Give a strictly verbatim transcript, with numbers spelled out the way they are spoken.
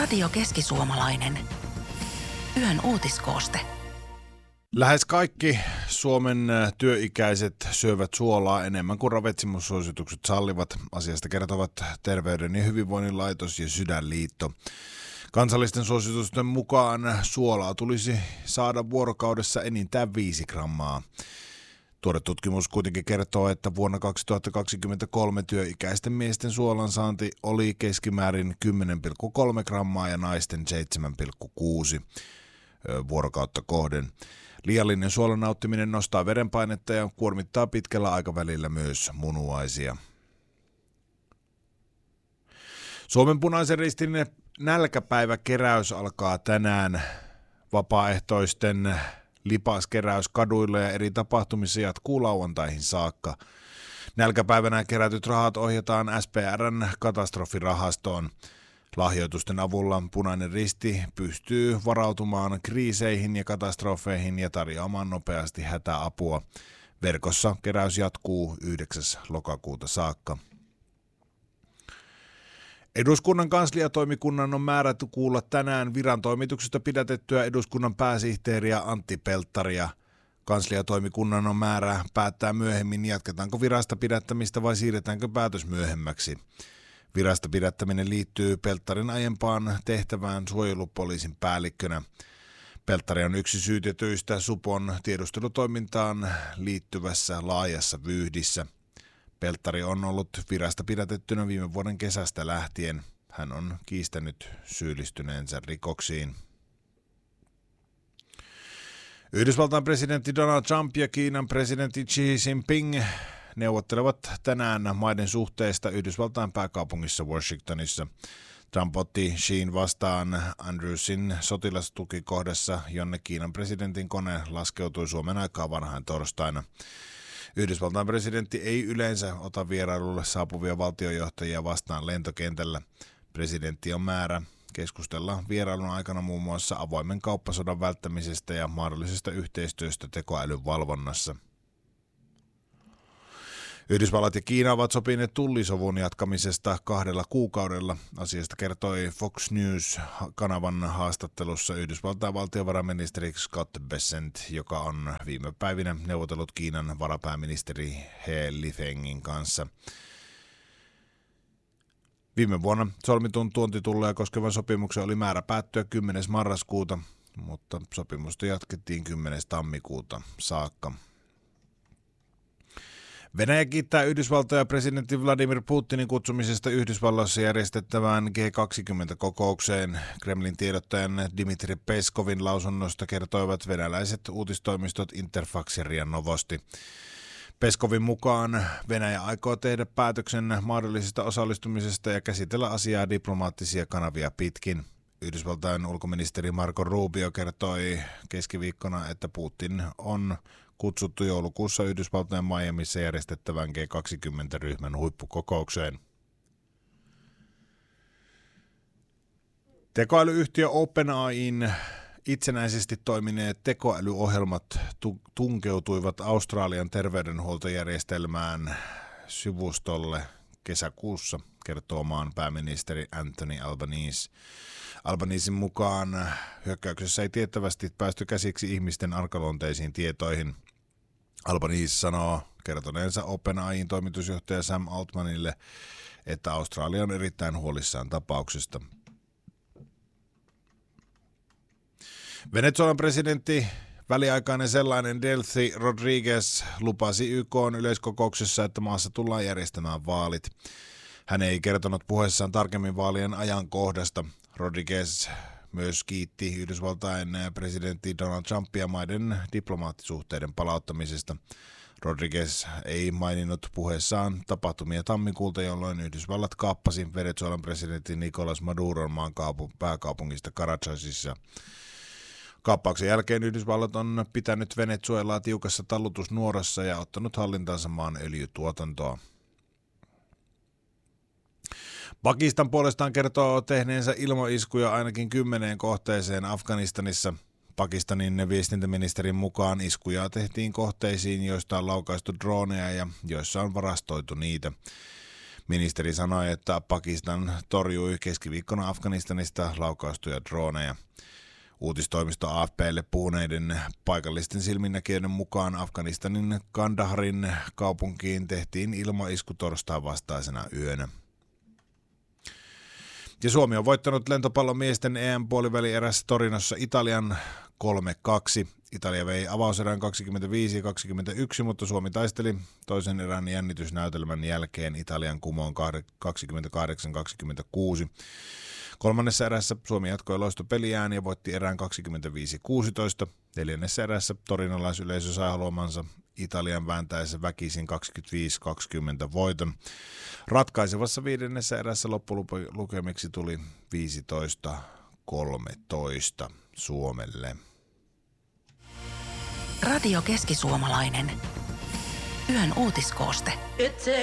Radio Keski-Suomalainen. Yön uutiskooste. Lähes kaikki Suomen työikäiset syövät suolaa enemmän kuin ravitsemussuositukset sallivat. Asiasta kertovat Terveyden ja hyvinvoinnin laitos ja Sydänliitto. Kansallisten suositusten mukaan suolaa tulisi saada vuorokaudessa enintään viisi grammaa. Tuore tutkimus kuitenkin kertoo, että vuonna kaksituhattakaksikymmentäkolme työikäisten miesten suolansaanti oli keskimäärin kymmenen pilkku kolme grammaa ja naisten seitsemän pilkku kuusi vuorokautta kohden. Liiallinen suolan nauttiminen nostaa verenpainetta ja kuormittaa pitkällä aikavälillä myös munuaisia. Suomen Punaisen Ristin nälkäpäiväkeräys alkaa tänään. Vapaaehtoisten lipaskeräys kaduilla ja eri tapahtumissa jatkuu lauantaihin saakka. Nälkäpäivänä kerätyt rahat ohjataan S P R:n katastrofirahastoon. Lahjoitusten avulla Punainen Risti pystyy varautumaan kriiseihin ja katastrofeihin ja tarjoamaan nopeasti hätäapua. Verkossa keräys jatkuu yhdeksäs lokakuuta saakka. Eduskunnan kansliatoimikunnan on määrätty kuulla tänään virantoimituksesta pidätettyä eduskunnan pääsihteeriä Antti Pelttaria. Kansliatoimikunnan on määrä päättää myöhemmin, jatketaanko virasta pidättämistä vai siirretäänkö päätös myöhemmäksi. Virasta pidättäminen liittyy Pelttarin aiempaan tehtävään suojelupoliisin päällikkönä. Pelttari on yksi syytetyistä Supon tiedustelutoimintaan liittyvässä laajassa vyyhdissä. Pelttari on ollut virasta pidätettynä viime vuoden kesästä lähtien. Hän on kiistänyt syyllistyneensä rikoksiin. Yhdysvaltain presidentti Donald Trump ja Kiinan presidentti Xi Jinping neuvottelevat tänään maiden suhteesta Yhdysvaltain pääkaupungissa Washingtonissa. Trump otti Xiin vastaan Andrewsin sotilastukikohdassa, jonne Kiinan presidentin kone laskeutui Suomen aikaa varhain torstaina. Yhdysvaltain presidentti ei yleensä ota vierailulle saapuvia valtiojohtajia vastaan lentokentällä. Presidentti on määrä keskustella vierailun aikana muun muassa avoimen kauppasodan välttämisestä ja mahdollisesta yhteistyöstä tekoälyn valvonnassa. Yhdysvallat ja Kiina ovat sopineet tullisovun jatkamisesta kahdella kuukaudella. Asiasta kertoi Fox News-kanavan haastattelussa Yhdysvaltain valtiovarainministeri Scott Bessent, joka on viime päivinä neuvotellut Kiinan varapääministeri He Lifengin kanssa. Viime vuonna solmitun tuontitulleja koskevan sopimuksen oli määrä päättyä kymmenes marraskuuta, mutta sopimusta jatkettiin kymmenes tammikuuta saakka. Venäjä kiittää Yhdysvaltoja presidentti Vladimir Putinin kutsumisesta Yhdysvalloissa järjestettävään G kaksikymmentä-kokoukseen. Kremlin tiedottajan Dmitri Peskovin lausunnosta kertoivat venäläiset uutistoimistot Interfax ja RIA Novosti. Peskovin mukaan Venäjä aikoo tehdä päätöksen mahdollisesta osallistumisesta ja käsitellä asiaa diplomaattisia kanavia pitkin. Yhdysvaltain ulkoministeri Marco Rubio kertoi keskiviikkona, että Putin on kutsuttu joulukuussa Yhdysvaltain Miamiissa järjestettävän G kaksikymmentä-ryhmän huippukokoukseen. Tekoälyyhtiö OpenAI:n itsenäisesti toimineet tekoälyohjelmat tunkeutuivat Australian terveydenhuoltojärjestelmään sivustolle kesäkuussa, kertoo maan pääministeri Anthony Albanese. Albanesin mukaan hyökkäyksessä ei tiettävästi päästy käsiksi ihmisten arkaluonteisiin tietoihin. Albanese sanoo kertoneensa OpenAI:n toimitusjohtaja Sam Altmanille, että Australia on erittäin huolissaan tapauksesta. Venezuelan presidentti, väliaikainen sellainen Delcy Rodriguez, lupasi Y K:n yleiskokouksessa, että maassa tullaan järjestämään vaalit. Hän ei kertonut puheessaan tarkemmin vaalien ajankohdasta. Rodriguez myös kiitti Yhdysvaltain presidentti Donald Trumpia maiden diplomaattisuhteiden palauttamisesta. Rodriguez ei maininnut puheessaan tapahtumia tammikuulta, jolloin Yhdysvallat kaappasi Venezuelan presidentti Nicolas Maduron maan pääkaupungista Caracasissa. Kaappauksen jälkeen Yhdysvallat on pitänyt Venezuelaa tiukassa tallutusnuorassa ja ottanut hallintaansa maan öljytuotantoa. Pakistan puolestaan kertoo tehneensä ilmaiskuja ainakin kymmeneen kohteeseen Afganistanissa. Pakistanin viestintäministerin mukaan iskuja tehtiin kohteisiin, joista on laukaistu droneja ja joissa on varastoitu niitä. Ministeri sanoi, että Pakistan torjui keskiviikkona Afganistanista laukaustuja droneja. Uutistoimisto A F P:lle puhuneiden paikallisten silminnäkijöiden mukaan Afganistanin Kandaharin kaupunkiin tehtiin ilmaisku torstain vastaisena yönä. Ja Suomi on voittanut lentopallomiesten E M-puolivälierässä Torinossa Italian kolme kaksi. Italia vei avauserän kaksikymmentäviisi kaksikymmentäyksi, mutta Suomi taisteli toisen erän jännitysnäytelmän jälkeen Italian kumoon kaksikymmentäkahdeksan kaksikymmentäkuusi. Kolmannessa erässä Suomi jatkoi loistopeliään ja voitti erään kaksikymmentäviisi kuusitoista. Neljännessä erässä torinolaisyleisö sai haluamansa Italian vääntäessä väkisin kaksikymmentäviisi kaksikymmentä voiton. Ratkaisevassa viidennessä erässä loppulukemiksi tuli viisitoista kolmetoista Suomelle. Radio Keski-Suomalainen. Yön uutiskooste.